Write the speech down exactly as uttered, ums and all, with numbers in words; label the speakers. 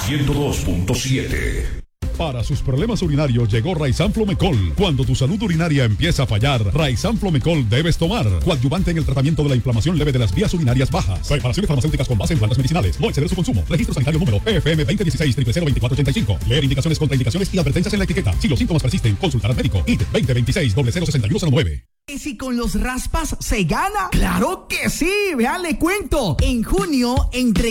Speaker 1: ciento dos punto siete.
Speaker 2: Para sus problemas urinarios llegó Raizan Flomecol. Cuando tu salud urinaria empieza a fallar, Raizan Flomecol debes tomar. Coadyuvante en el tratamiento de la inflamación leve de las vías urinarias bajas. Preparaciones farmacéuticas con base en plantas medicinales. No exceder su consumo. Registro sanitario número P F M veinte dieciséis cero cero veinticuatro ochenta y cinco. Leer indicaciones, contraindicaciones y advertencias en la etiqueta. Si los síntomas persisten, consultar al médico. I D veinte veintiséis cero cero sesenta y uno cero nueve.
Speaker 3: ¿Y si con los raspas se gana? ¡Claro que sí! Vean, le cuento. En junio, entre